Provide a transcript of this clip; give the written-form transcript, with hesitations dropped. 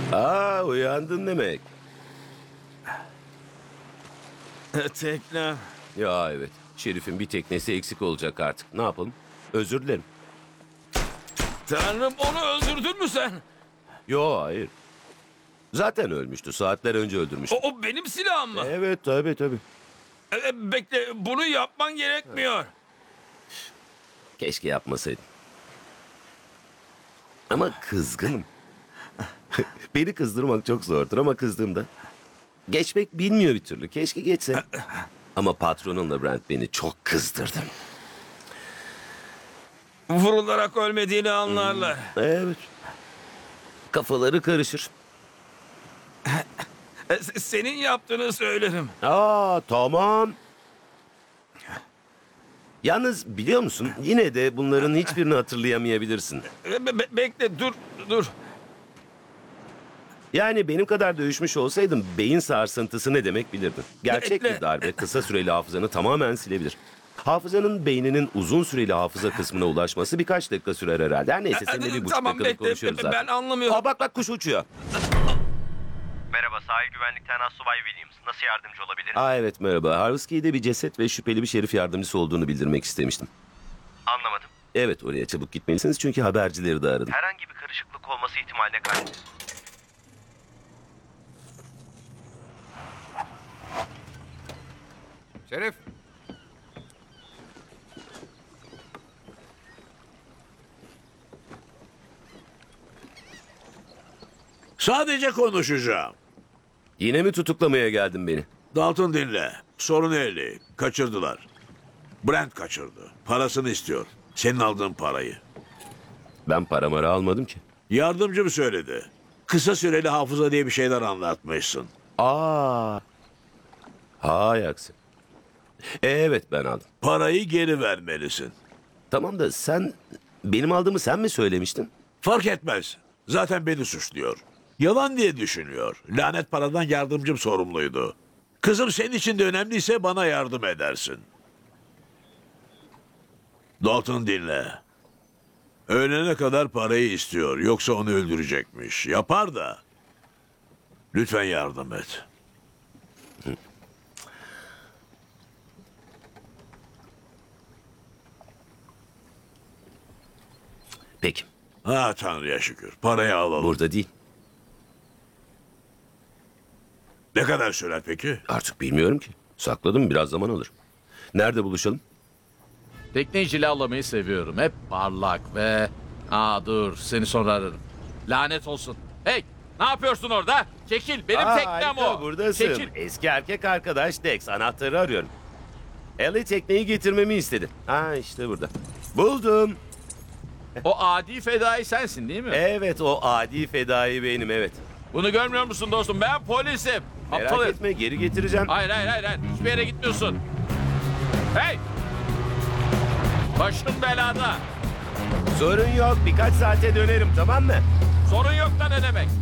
Aa, uyandın demek. Tekne. Ya evet. Şerif'in bir teknesi eksik olacak artık. Ne yapalım? Özür dilerim. Tanrım, onu öldürdün mü sen? Yo, hayır. Zaten ölmüştü. Saatler önce öldürmüştüm. O benim silahım mı? Evet, tabii. Bekle, bunu yapman gerekmiyor. Keşke yapmasaydım. Ama kızgınım. Beni kızdırmak çok zordur ama kızdığımda geçmek bilmiyor bir türlü. Keşke geçse. Ama patronunla Brent beni çok kızdırdı. Vurularak ölmediğini anlarlar. Evet. Kafaları karışır. Senin yaptığını söylerim. Aa, tamam. Yalnız biliyor musun, yine de bunların hiçbirini hatırlayamayabilirsin. Bekle, dur. Yani benim kadar dövüşmüş olsaydın beyin sarsıntısı ne demek bilirdin. Gerçek Bekle. bir darbe kısa süreli hafızanı tamamen silebilir. Hafızanın beyninin uzun süreli hafıza kısmına ulaşması birkaç dakika sürer herhalde. Her neyse seninle bir buçuk Tamam, dakikada bekle. konuşuyoruz zaten. Ben anlamıyorum. Aa, bak kuş uçuyor. Merhaba, sahil güvenlikten Assubay Williams. Nasıl yardımcı olabilirim? Aa, evet merhaba. Harviskey'de bir ceset ve şüpheli bir şerif yardımcısı olduğunu bildirmek istemiştim. Anlamadım. Evet, oraya çabuk gitmelisiniz çünkü habercileri de aradım. Herhangi bir karışıklık olması ihtimaline karşı. Şerif. Sadece konuşacağım. Yine mi tutuklamaya geldin beni? Dalton dinle. Sorun ehli. Kaçırdılar. Brent kaçırdı. Parasını istiyor. Senin aldığın parayı. Ben paramarı almadım ki. Yardımcım söyledi. Kısa süreli hafıza diye bir şeyler anlatmışsın. Aa. Hay aksi. Evet, ben aldım. Parayı geri vermelisin. Tamam da sen benim aldığımı sen mi söylemiştin? Fark etmez. Zaten beni suçluyor. Yalan diye düşünüyor. Lanet paradan yardımcım sorumluydu. Kızım senin için de önemliyse bana yardım edersin. Dalton dinle. Öğlene kadar parayı istiyor. Yoksa onu öldürecekmiş. Yapar da. Lütfen yardım et. Peki. Ha Tanrı'ya şükür. Parayı alalım. Burada değil. Ne kadar sürer peki? Artık bilmiyorum ki. Sakladım, biraz zaman alır. Nerede buluşalım? Tekneyi cilalamayı seviyorum. Hep parlak ve... Dur, seni sonra ararım. Lanet olsun. Hey, ne yapıyorsun orada? Çekil, benim teknem harika, o. buradasın. Çekil. Eski erkek arkadaş Dex, anahtarı arıyorum. Ellie tekneyi getirmemi istedi. İşte burada. Buldum. O adi fedai sensin değil mi? Evet, o adi fedai benim, evet. Bunu görmüyor musun dostum? Ben polisim. Merak Aptal herif. etme, geri getireceğim. Hayır. Hiçbir yere gitmiyorsun. Hey! Başın belada. Sorun yok, birkaç saate dönerim, tamam mı? Sorun yok da ne demek?